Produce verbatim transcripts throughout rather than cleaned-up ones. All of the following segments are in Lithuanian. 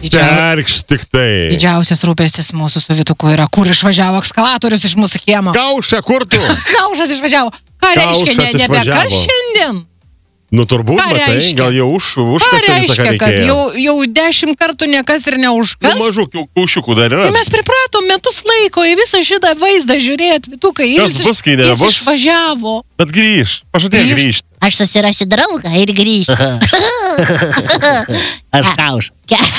Terkš tik tai. Didžiausias rūpestis mūsų su Vytuku yra, kur išvažiavo ekskavatorius iš mūsų kiemo. Kaušė, kur tu? Kaušas išvažiavo. Ką reiškia, ne, ne apie kas šiandien? Nu, turbūt, matai, gal jau už, užkasė visą, ką reikėjo. Kad jau, jau dešimt kartų nekas ir neužkas. Nu, mažų kaušiukų dar yra. Tai mes pripratom metus laiko į visą šitą vaizdą žiūrėti, Vytukai. Kas bus, kai nebus? Jis išvažiavo. Bet grįž, pažadėjo grįžti. Aš susirasiu draugą ir grįžtu. Aš kaušas.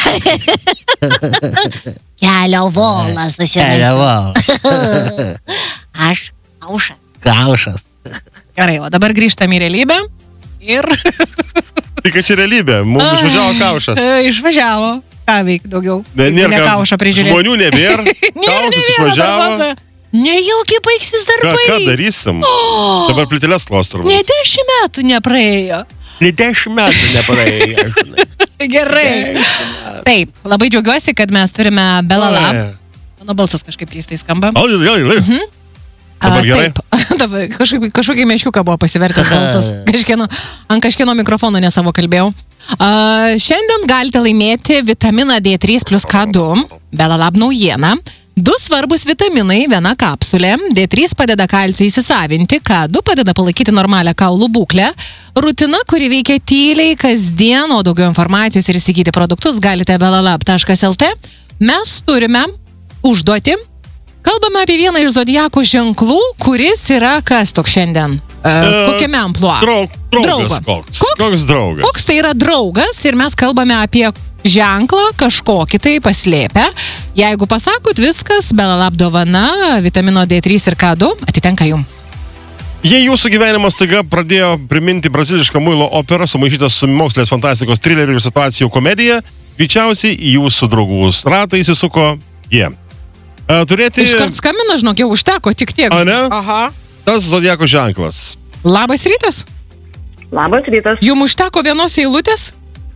Kelio volas susirasiu. Kelio volas. Aš kaušas. Kaušas. Gerai, o dabar grįžtam į realybę. Ir... Tai kad čia realybė, mums išvažiavo kaušas. Išvažiavo. Ką veik daugiau? Ne, nėra ne kaušą prižiūrėti. Žmonių nebėra, kaušas išvažiavo. Nejaukiai baigsis darbai. Ką, ką darysim? O, dabar plyteles klostų. Ne dešimt metų nepraėjo. Ne dešimt metų nepraėjo. Gerai. Taip, labai džiaugiuosi, kad mes turime Bela Lab. Mano balsas kažkaip keistai skamba. O, jau, jau, jau. Dabar gerai? Taip, kažkaip, kažkokį meškiuką buvo pasivertęs balsas. Kažkieno, ant kažkieno mikrofono ne savo kalbėjau. Uh, šiandien galite laimėti vitaminą D trys plus K du, Bela Lab naujiena. Du svarbus vitaminai, viena kapsulė. D trys padeda kalciui įsisavinti, K du padeda palaikyti normalią kaulų būklę. Rutina, kuri veikia tyliai kasdien, o daugiau informacijos ir įsigyti produktus galite belalab taškas lt. Mes turime užduoti. Kalbame apie vieną iš zodiako ženklų, kuris yra kas toks šiandien? E, kokiame amplua? Draug, draugas koks. Koks? Koks draugas? Koks tai yra draugas ir mes kalbame apie ženklą kažkokį tai paslėpę. Jeigu pasakot viskas, Bela Lab dovana, vitamino D trys ir K du atitenka jum. Jei jūsų gyvenimas staiga pradėjo priminti brazilišką muilo operą, sumaišytas su mokslės fantastikos trilerių ir situacijų komedija, greičiausiai į jūsų draugų ratą įsisuko jie. Yeah. Turėti... Iškart skambina, žinok, jau užteko, tik tiek. A, ne? Aha. Tas zodiako ženklas. Labas rytas. Labas rytas. Jums užteko vienos eilutės?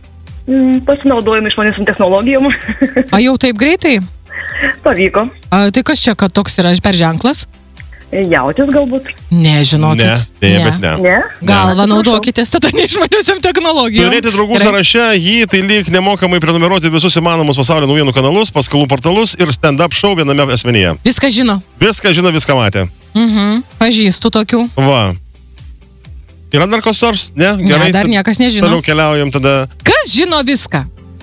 Mm, pasinaudojom išmanism technologijom. A, jau taip greitai? Pavyko. A, tai kas čia, kad toks yra per ženklas? Jautis galbūt. Ne, žinokit. Ne, ne, ne. Bet ne. Ne? Galva naudokitės tada neišmaniusiam technologijom. Turėti draugų sąraše jį, tai lyg nemokamai prenumeruoti visus įmanomus pasaulio naujienų kanalus, paskalų portalus ir stand-up show viename asmenyje. Viską žino. Viską žino, viską matė. Mhm, pažįstu tokių. Va. Yra dar kas nors? Ne? Gerai, ne, dar niekas nežino. Toliau keliaujam tada. Kas žino viską?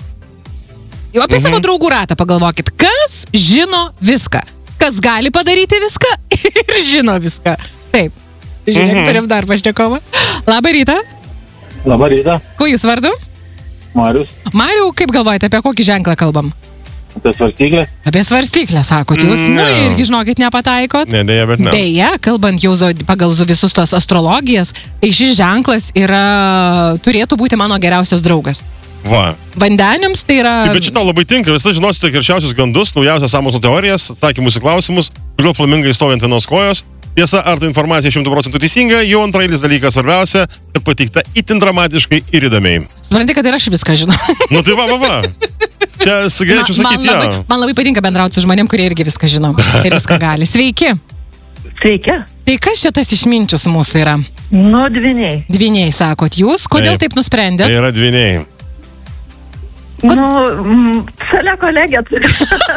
Jau apie mhm. savo draugų ratą pagalvokit. Kas žino viską? Kas gali padaryti viską ir žino viską. Taip. Žiūrėk, mhm. turim dar pašnekovą. Labą rytą. Labą rytą. Kuo jūs vardu? Marius. Mariau, kaip galvojate, apie kokį ženklą kalbam? Apie svarstyklę. Apie svarstyklę, sakot jūs. Mm, nu, irgi, žinokit, nepataikot. Ne, dėja, bet ne. Deja, kalbant jau pagal visus tos astrologijas, tai šis ženklas yra, turėtų būti mano geriausias draugas. Va. Vandeniams tai yra... Taip, bet šitą labai tinka, visada žinosite karščiausius gandus, naujausias sąmokslo teorijas, atsakymus į klausimus, kodėl flamingai stovi ant vienos kojos. Tiesa, ar ta informacija šimtų procentų teisinga, jau antrailis dalykas svarbiausia, kad pateikta itin dramatiškai ir įdomiai. Supranti, kad ir aš viską žinau. Nu tai va, va, va. Čia galėčiau sakyti, man, labai, man labai patinka bendrauti su žmonėm, kurie irgi viską žino ir viską gali. Sveiki. Sveiki. Tai kas čia tas išminčius mūsų yra? Nu, dviniai. Dviniai, sakot. Jūs kodėl taip, taip nusprendėt? Tai yra dviniai. Nu, mm, šalia kolegė turi.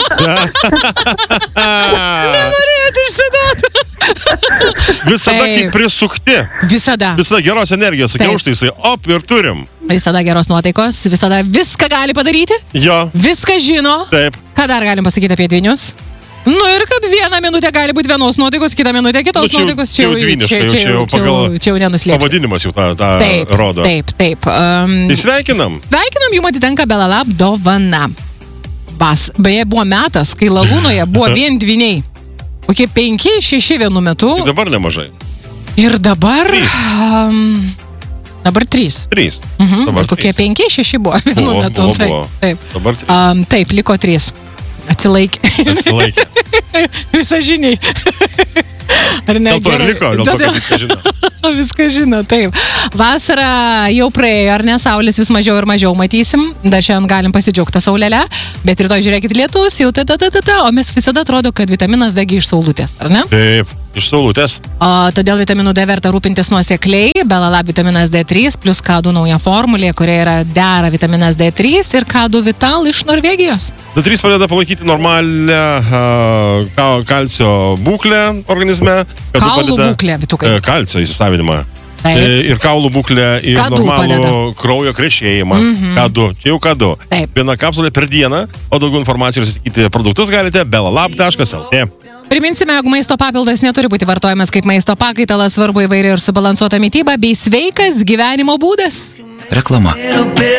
Nenorėjot išsiduoti. Visada tai, kaip prisukti. Visada. Visada geros energijos, sakiau už tai jisai, op, ir turim. Visada geros nuotaikos, visada viską gali padaryti. Jo. Viską žino. Taip. Ką dar galim pasakyti apie dvinius? Nu ir kad vieną minutę gali būti vienos nuotaikos, kitą minutę kitos nu, čia, nuotaikos. Čia jau dviniškai, čia, čia jau pagal čia jau nenuslėpsi. Pavadinimas jau tą, tą taip, rodo. Taip, taip. Um, tai sveikinam. Sveikinam, jums atitenka Bela Lab dovana. Bas, beje, buvo metas, kai Lalūnoje buvo vien dviniai. Kokie penki, šeši vienu metu. Ir dabar nemažai. Ir dabar... Trys. Um, dabar trys. Trys. Mhm, dabar kokie trys. penki, šeši buvo vienu buvo, metu. Buvo, buvo. Taip, taip. Dabar trys. Um, taip, liko trys. Atsilaikė. Atsilaikė. Visažiniai. Ar ne? Dėl to ir liko, dėl to, kad viską žino. Viską žino, taip. Vasara jau praėjo, ar ne? Saulės vis mažiau ir mažiau matysim. Dar šiandien galim pasidžiaugti tą saulelę. Bet rytoj žiūrėkit lietus, jau ta, ta, ta, ta, ta. O mes visada atrodo, kad vitaminas D iš saulutės, ar ne? Taip. iš saulutės. O, todėl vitaminu D verta rūpintis nuosekliai. Belalab vitaminas D trys plus K du nauja formulė, kurioje yra dera vitaminas D trys ir K du Vital iš Norvegijos. D trys padeda palaikyti normalią uh, kalcio būklę organizme. K du Kaulų padeda, būklė, Vitukai. uh, Kalcio įsisavinimą. Taip. E, Ir kaulų būklę, ir K du normalų padeda. kraujo krešėjimą. Mhm. K du, čia jau K du. Taip. Viena kapsulė per dieną, o daugiau informacijos įsigyti produktus galite belalab taškas el t. Priminsime, jog maisto papildas neturi būti vartojamas kaip maisto pakaitalas, svarbu įvairi ir subalansuota mytyba bei sveikas gyvenimo būdas. Reklama.